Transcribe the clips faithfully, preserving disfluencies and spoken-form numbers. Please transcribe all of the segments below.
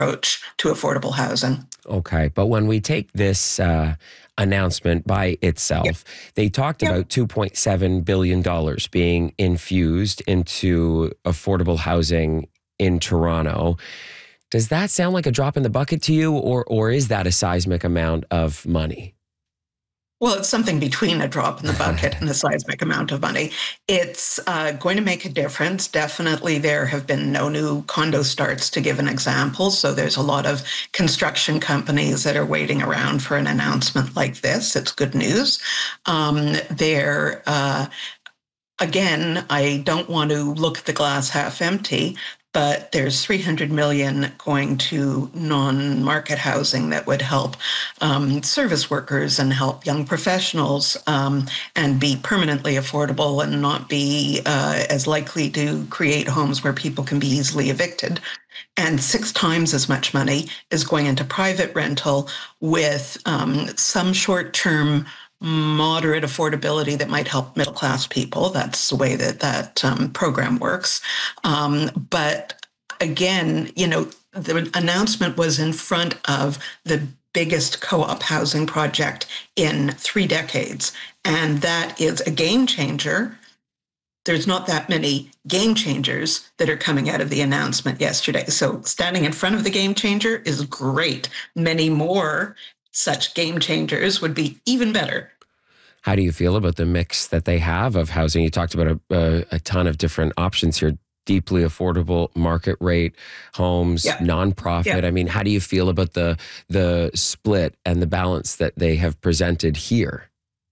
approach to affordable housing. Okay. But when we take this uh, announcement by itself, yep. they talked yep. about two point seven billion dollars being infused into affordable housing in Toronto. Does that sound like a drop in the bucket to you, or or is that a seismic amount of money? Well, it's something between a drop in the bucket and a seismic amount of money. It's uh, going to make a difference. Definitely, there have been no new condo starts, to give an example. So there's a lot of construction companies that are waiting around for an announcement like this. It's good news. Um, there, uh, again, I don't want to look at the glass half empty, but there's three hundred million going to non-market housing that would help um, service workers and help young professionals um, and be permanently affordable and not be uh, as likely to create homes where people can be easily evicted. And six times as much money is going into private rental with um, some short-term moderate affordability that might help middle-class people. That's the way that that um, program works. Um, but again, you know, the announcement was in front of the biggest co-op housing project in three decades. And that is a game changer. There's not that many game changers that are coming out of the announcement yesterday. So standing in front of the game changer is great. Many more such game changers would be even better. How do you feel about the mix that they have of housing? You talked about a, a, a ton of different options here. Deeply affordable, market rate homes, yeah. nonprofit. Yeah. I mean, how do you feel about the the split and the balance that they have presented here?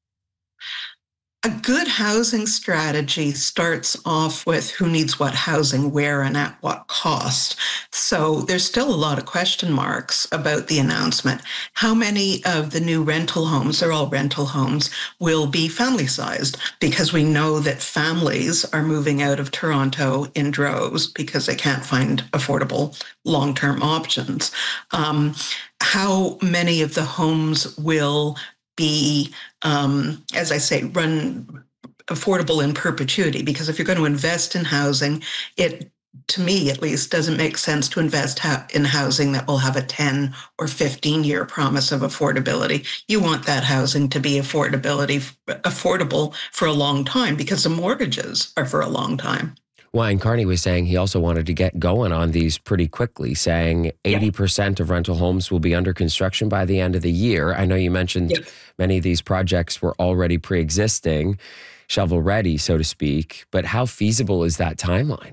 A good housing strategy starts off with who needs what housing, where, and at what cost. So there's still a lot of question marks about the announcement. How many of the new rental homes, they're all rental homes, will be family-sized? Because we know that families are moving out of Toronto in droves because they can't find affordable long-term options. Um, how many of the homes will be, um, as I say, run affordable in perpetuity? Because if you're going to invest in housing, it, to me at least, doesn't make sense to invest ha- in housing that will have a ten or fifteen year promise of affordability. You want that housing to be affordability, affordable for a long time, because the mortgages are for a long time. Well, and Carney was saying he also wanted to get going on these pretty quickly, saying eighty percent yeah. of rental homes will be under construction by the end of the year. I know you mentioned yeah. many of these projects were already pre-existing, shovel-ready, so to speak, but how feasible is that timeline?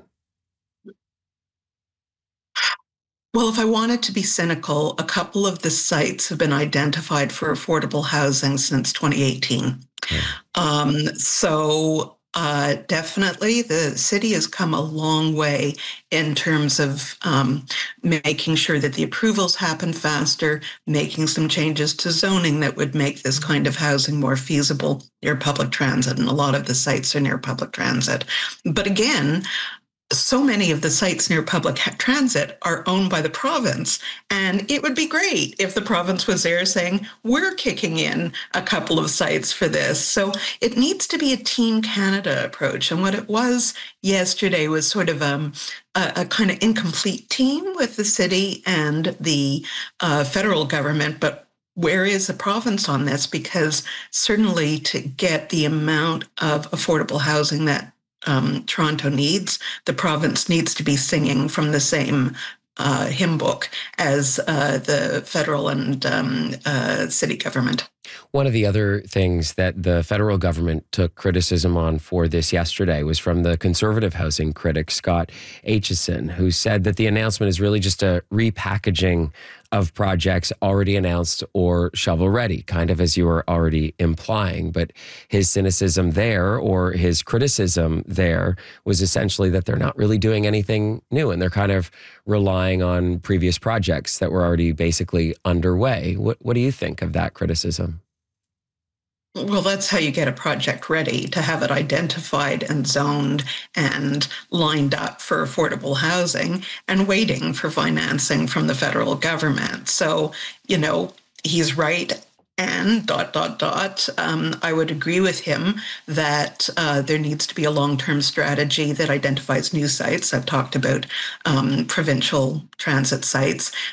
Well, if I wanted to be cynical, a couple of the sites have been identified for affordable housing since twenty eighteen. Okay. Um, so... Uh, definitely, the city has come a long way in terms of um, making sure that the approvals happen faster, making some changes to zoning that would make this kind of housing more feasible near public transit, and a lot of the sites are near public transit. But again, so many of the sites near public transit are owned by the province. And it would be great if the province was there saying, we're kicking in a couple of sites for this. So it needs to be a Team Canada approach. And what it was yesterday was sort of um, a, a kind of incomplete team with the city and the uh, federal government. But where is the province on this? Because certainly to get the amount of affordable housing that Um, Toronto needs, the province needs to be singing from the same uh, hymn book as uh, the federal and um, uh, city government. One of the other things that the federal government took criticism on for this yesterday was from the conservative housing critic, Scott Aitchison, who said that the announcement is really just a repackaging of projects already announced or shovel-ready, kind of as you were already implying. But his cynicism there, or his criticism there, was essentially that they're not really doing anything new and they're kind of relying on previous projects that were already basically underway. What, what do you think of that criticism? Well, that's how you get a project ready, to have it identified and zoned and lined up for affordable housing and waiting for financing from the federal government. So, you know, he's right. And dot, dot, dot, um, I would agree with him that uh, there needs to be a long-term strategy that identifies new sites. I've talked about um, provincial transit sites.